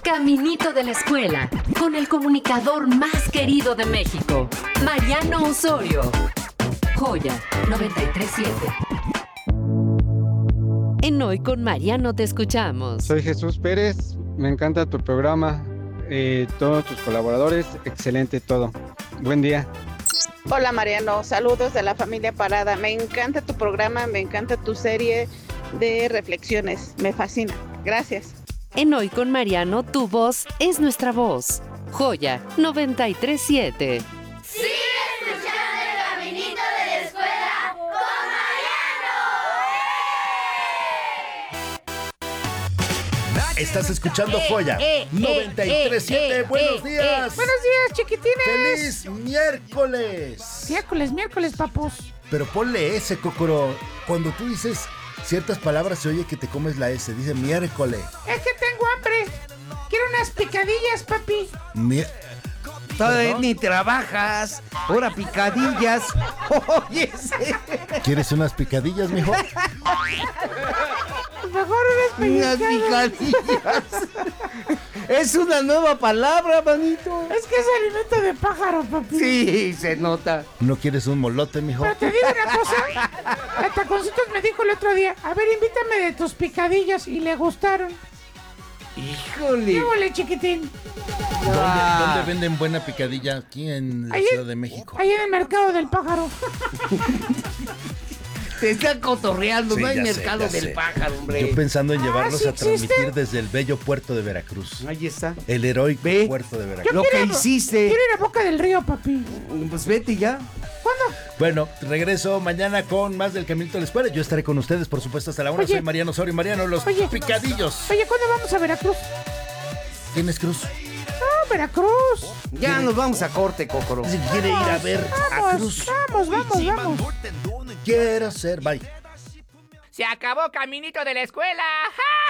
Caminito de la Escuela, con el comunicador más querido de México, Mariano Osorio. Joya 937. En Hoy con Mariano te escuchamos. Soy Jesús Pérez, me encanta tu programa, todos tus colaboradores, excelente todo. Buen día. Hola Mariano, saludos de la familia Parada. Me encanta tu programa, me encanta tu serie de reflexiones, me fascina. Gracias. En Hoy con Mariano, tu voz es nuestra voz. Joya 937. ¡Sigue escuchando el Caminito de la Escuela con Mariano! Estás escuchando Joya 937. Buenos días. Buenos días, chiquitines. ¡Feliz miércoles! Miércoles, papus. Pero ponle ese, Cocoro. Cuando tú dices ciertas palabras se oye que te comes la S. Dice miércoles. Es que tengo hambre. Quiero unas picadillas, papi. Todavía ni trabajas. Ahora picadillas. Oye, sí. ¿Quieres unas picadillas, mijo? Mejor unas picadillas. Es una nueva palabra, manito. Es que es alimento de pájaro, papi. Sí, se nota. ¿No quieres un molote, mijo? Pero te digo una cosa. La Taconcitos me dijo el otro día, a ver, invítame de tus picadillas, y le gustaron. Híjole. Híjole, chiquitín. ¿Dónde venden buena picadilla? Aquí en la Ciudad de México. Ahí en el mercado del pájaro. Te están cotorreando, Sí, no hay ya mercado sé. del pájaro, hombre. Yo pensando en llevarlos ¿sí a existe? transmitir desde el bello puerto de Veracruz. Ahí está. El heroico Ve. puerto de Yo Veracruz. Lo quiero- que hiciste. Quiero ir a Boca del Río, papi. Pues vete ya. ¿Cuándo? Bueno, regreso mañana con más del Caminito de la Escuela. Yo estaré con ustedes, por supuesto, hasta la 1. Oye. Soy Mariano Osorio. Mariano, los Oye. picadillos. Oye, ¿cuándo vamos a Veracruz? ¿Tienes cruz? Ah, Veracruz. Ya nos vamos a corte, Cocoro. Si quiere ir a ver a Vamos, Cruz. vamos. Quiero ser. Bye. Se acabó Caminito de la Escuela. ¡Ja!